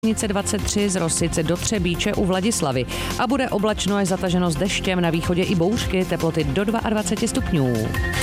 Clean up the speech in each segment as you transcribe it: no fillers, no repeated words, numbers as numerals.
Silnice 23 z Rosice do Třebíče u Vladislavy a bude oblačno až zataženo s deštěm, na východě i bouřky, teploty do 22 stupňů.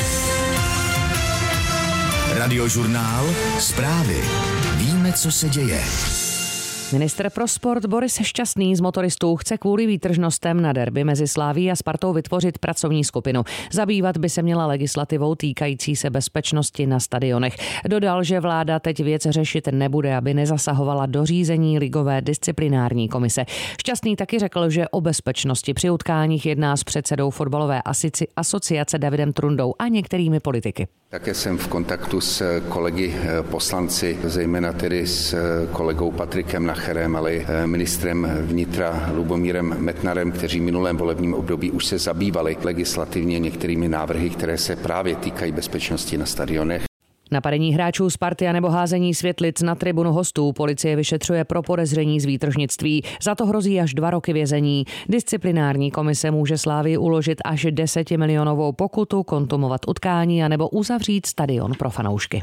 Radiožurnál, zprávy. Víme, co se děje. Ministr pro sport Boris Šťastný z motoristů chce kvůli výtržnostem na derby mezi Slavií a Spartou vytvořit pracovní skupinu. Zabývat by se měla legislativou týkající se bezpečnosti na stadionech. Dodal, že vláda teď věc řešit nebude, aby nezasahovala do řízení ligové disciplinární komise. Šťastný taky řekl, že o bezpečnosti při utkáních jedná s předsedou fotbalové asociace Davidem Trundou a některými politiky. Také jsem v kontaktu s kolegy poslanci, zejména tedy s kolegou Patrikem Nacherem, ale i ministrem vnitra Lubomírem Metnarem, kteří v minulém volebním období už se zabývali legislativně některými návrhy, které se právě týkají bezpečnosti na stadionech. Napadení hráčů Sparty a nebo házení světlic na tribunu hostů policie vyšetřuje pro podezření z výtržnictví. Za to hrozí až 2 roky vězení. Disciplinární komise může Slavii uložit až 10 milionovou pokutu, kontumovat utkání a nebo uzavřít stadion pro fanoušky.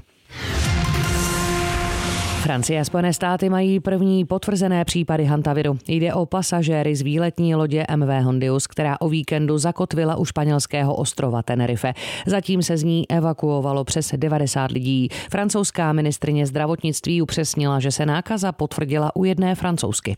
Francie a Spojené státy mají první potvrzené případy hantaviru. Jde o pasažéry z výletní lodě MV Hondius, která o víkendu zakotvila u španělského ostrova Tenerife. Zatím se z ní evakuovalo přes 90 lidí. Francouzská ministryně zdravotnictví upřesnila, že se nákaza potvrdila u jedné Francouzky.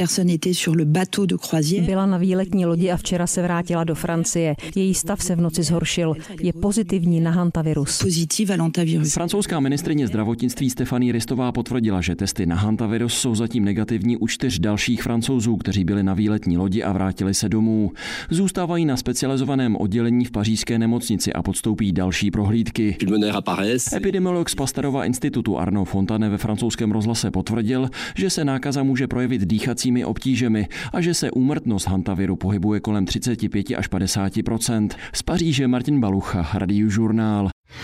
Byla na výletní lodi a včera se vrátila do Francie. Její stav se v noci zhoršil. Je pozitivní na hantavirus. Francouzská ministryně zdravotnictví Stéphanie Ristová potvrdila, že testy na hantavirus jsou zatím negativní u 4 dalších Francouzů, kteří byli na výletní lodi a vrátili se domů. Zůstávají na specializovaném oddělení v pařížské nemocnici a podstoupí další prohlídky. Epidemiolog z Pasteurova institutu Arnaud Fontane ve francouzském rozhlase potvrdil, že se nákaza může projevit dýchacími obtížemi a že se úmrtnost hantaviru pohybuje kolem 35 až 50%. Z Paříže Martin Balucha, Radiožurnál.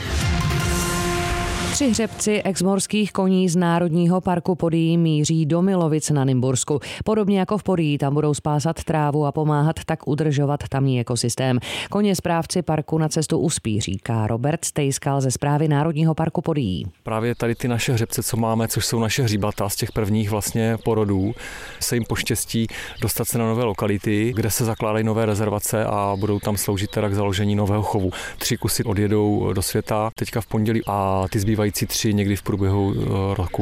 3 hřebci exmorských koní z Národního parku Podyjí míří do Milovic na Nymbursku. Podobně jako v Podyjí tam budou spásat trávu a pomáhat tak udržovat tamní ekosystém. Koně správci parku na cestu uspí, říká Robert Stejskal ze správy Národního parku Podyjí. Právě tady ty naše hřebce, co máme, což jsou naše hříbata z těch prvních vlastně porodů, se jim poštěstí dostat se na nové lokality, kde se zakládají nové rezervace a budou tam sloužit teda k založení nového chovu. 3 kusy odjedou do světa teďka v pondělí a ty zbývají 3 někdy v průběhu roku.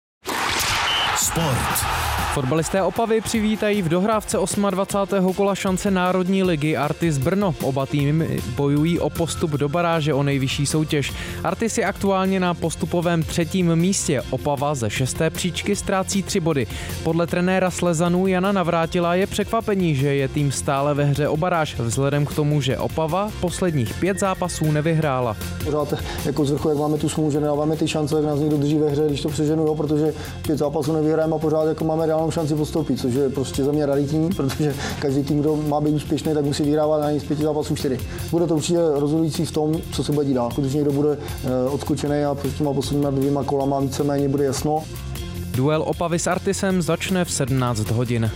Sport. Fotbalisté Opavy přivítají v dohrávce 28. kola šance Národní ligy Artis Brno. Oba týmy bojují o postup do baráže o nejvyšší soutěž. Artis je aktuálně na postupovém 3. místě. Opava ze 6. příčky ztrácí 3 body. Podle trenéra Slezanů Jana Navrátila je překvapení, že je tým stále ve hře o baráž, vzhledem k tomu, že Opava posledních 5 zápasů nevyhrála. Pořád jako z vrchu, jak máme tu smůlu, že nedáváme ty šance, tak nás někdo drží ve hře, když to přeženu, jo, protože 5 zápasů nevyhrajeme a pořád jako máme reálnou šanci postoupit, což je prostě za mě raritní, protože každý tým, kdo má být úspěšný, tak musí vyhrávat na z 5 zápasů 4. Bude to určitě rozhodující v tom, co se bude dít dál. Když někdo bude odskočený a před těma posledníma 2 kolama víceméně bude jasno. Duel Opavy s Artisem začne v 17 hodin.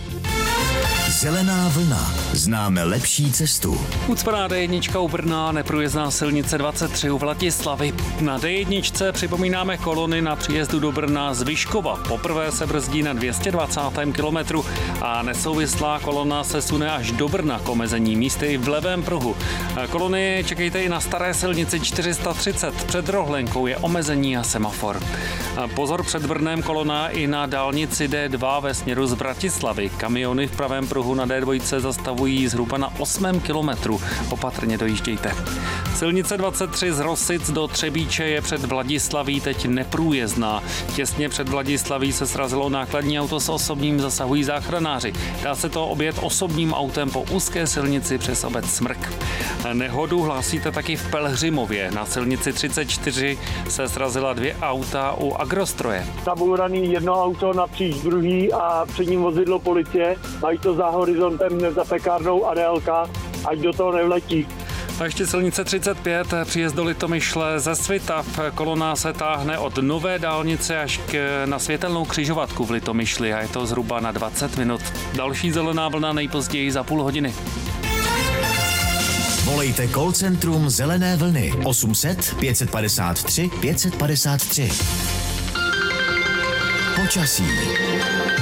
Zelená vlna. Známe lepší cestu. Ucpaná D1 u Brna, neprůjezdná silnice 23 u Vladislavy. Na D1 připomínáme kolony na příjezdu do Brna z Vyškova. Poprvé se brzdí na 220. kilometru a nesouvislá kolona se sune až do Brna k omezení místy v levém pruhu. Kolony čekejte i na staré silnici 430. Před Rohlenkou je omezení a semafor. Pozor před Brnem, kolona i na dálnici D2 ve směru z Bratislavy. Kamiony v pravém pruhu na D2 zastavují zhruba na 8. kilometru. Opatrně dojíždějte. Silnice 23 z Rosic do Třebíče je před Vladislaví teď neprůjezdná. Těsně před Vladislaví se srazilo nákladní auto s osobním, zasahují záchranáři. Dá se to objet osobním autem po úzké silnici přes obec Smrk. Nehodu hlásíte taky v Pelhřimově. Na silnici 34 se srazila 2 auta u agrostroje. Nabouraný jedno auto napříč druhý a před ním vozidlo policie. Mají to za horizontem, za pekárnou Adélka, ať do toho nevletí. A ještě silnice 35, příjezd do Litomyšle ze Svitav. Kolona se táhne od nové dálnice až na světelnou křižovatku v Litomyšli a je to zhruba na 20 minut. Další zelená vlna nejpozději za půl hodiny. Volejte call centrum Zelené vlny 800 553 553. Počasí.